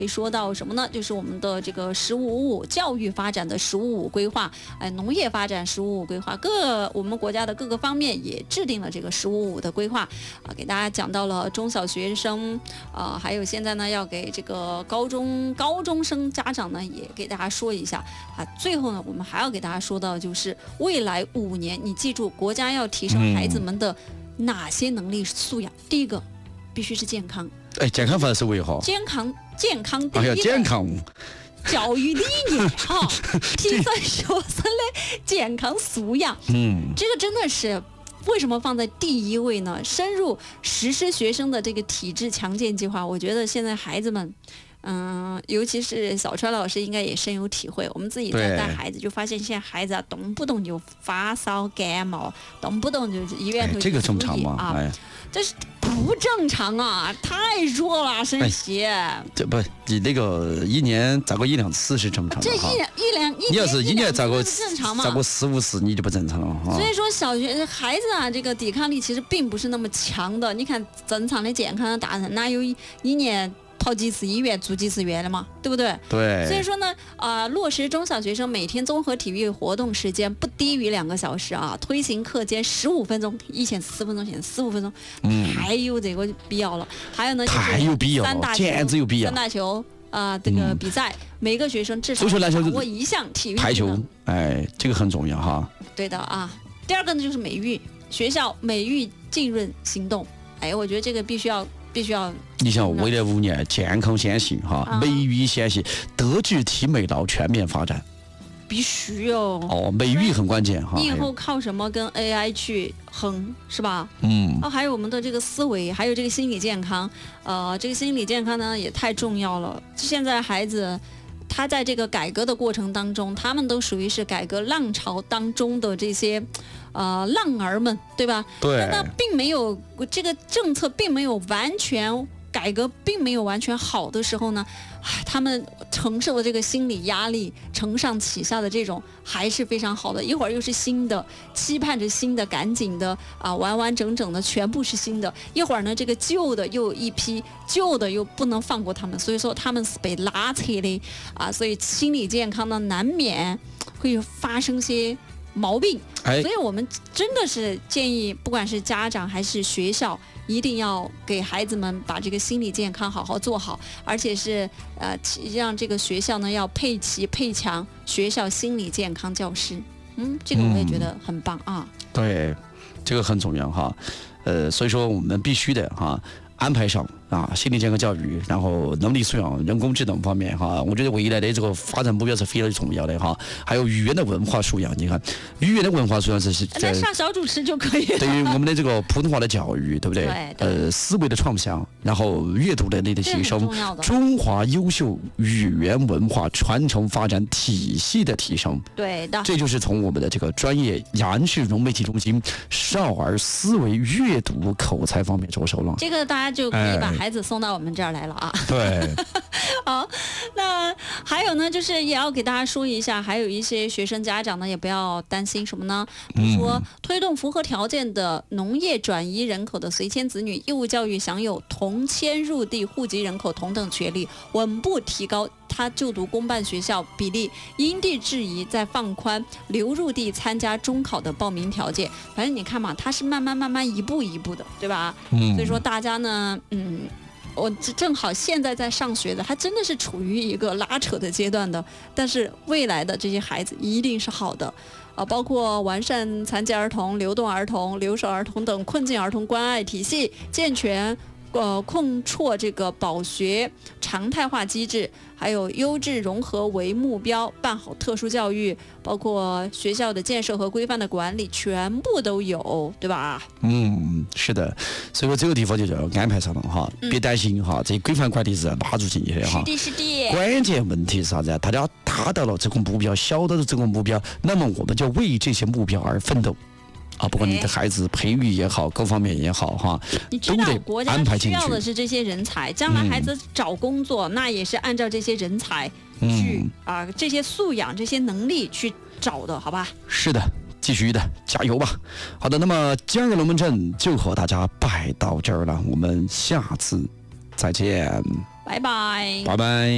会说到什么呢？就是我们的这个“15+5”教育发展的“15+5”规划，农业发展“15+5”规划，我们国家的各个方面也制定了这个“15+5”的规划给大家讲到了中小学生还有现在呢要给这个高中生家长呢也给大家说一下最后呢我们还要给大家说到就是未来5年，你记住国家要提升孩子们的哪些能力素养？第一个必须是健康。 健康凡事为好。 健康第一。 健康。 教育理念提升学生的健康素养。这个真的是为什么放在第1位呢？深入实施学生的这个体质强健计划，我觉得现在孩子们。尤其是小川老师应该也深有体会。我们自己在带孩子，就发现现在孩子动不动就发烧感冒，动不动就医院头这个正常吗？ 这是不正常啊！太弱了，身体。 这不，你那个1年咋个1-2次是正常的哈？ 你要是1年咋个正常嘛？ 咋个4-5次你就不正常了哈。 所以说小学孩子这个抵抗力其实并不是那么强的。你看正常的健康的大人，哪有1年跑几次医院住几次院的嘛，对不对？ 对。 所以说呢，落实中小学生每天综合体育活动时间不低于2个小时推行课间15分钟，以前10分钟，现在15分钟，太有这个必要了。还有呢， 太有必要了，简直有必要。 3大球这个比赛，每个学生至少掌握1项体育技能。 排球，这个很重要哈。 对的第二个呢就是美育，学校美育浸润行动。我觉得这个必须要。 你想未来5年健康先行美育先行，德智体美劳全面发展， 必须美育很关键你以后靠什么跟 AI 去横是吧？还有我们的这个思维，还有这个心理健康，这个心理健康呢也太重要了。现在孩子他在这个改革的过程当中，他们都属于是改革浪潮当中的这些浪儿们，对吧？ 对。 那并没有这个政策并没有完全改革，并没有完全好的时候呢，他们承受的这个心理压力，承上启下的这种还是非常好的。一会儿又是新的，期盼着新的，赶紧的完完整整的全部是新的。一会儿呢，这个旧的又一批，旧的又不能放过他们，所以说他们是被拉扯的所以心理健康呢难免会发生些毛病。所以我们真的是建议，不管是家长还是学校，一定要给孩子们把这个心理健康好好做好，而且是让这个学校呢要配齐配强学校心理健康教师。这个我也觉得很棒对，这个很重要哈。所以说我们必须的安排上心理健康教育，然后能力素养、人工智能方面我觉得未来的这个发展目标是非常重要的还有语言的文化素养，你看语言的文化素养是那上小主持就可以了。 对于我们的这个普通话的教育，对不对？ 对。 思维的创想，然后阅读能力的提升，中华优秀语言文化传承发展体系的提升。 对的。 这就是从我们的这个专业延世融媒体中心少儿思维阅读口才方面着手了。 这个大家就可以把孩子送到我们这儿来了对。 好，那还有呢，就是也要给大家说一下，还有一些学生家长呢，也不要担心什么呢？比如说，推动符合条件的农业转移人口的随迁子女义务教育享有同迁入地户籍人口同等权利，稳步提高他就读公办学校比例，因地制宜再放宽流入地参加中考的报名条件。反正你看嘛，他是慢慢一步一步的，对吧？所以说大家呢，我正好现在在上学的，他真的是处于一个拉扯的阶段的，但是未来的这些孩子一定是好的。包括完善残疾儿童、流动儿童、留守儿童等困境儿童关爱体系，健全控挫这个保学常态化机制，还有优质融合为目标，办好特殊教育，包括学校的建设和规范的管理，全部都有，对吧？ 是的，所以说这个地方就要安排上了别担心这规范管理是拉住进去的是的。 关键问题是啥子？大家达到了这个目标，晓得了这个目标，那么我们就为这些目标而奋斗。不管你的孩子培育也好，各方面也好你知道国家需要的是这些人才，将来孩子找工作，那也是按照这些人才去这些素养、这些能力去找的，好吧？ 是的，继续的，加油吧！好的，那么今儿的龙门阵就和大家拜到这儿了，我们下次再见， 拜拜， 拜拜。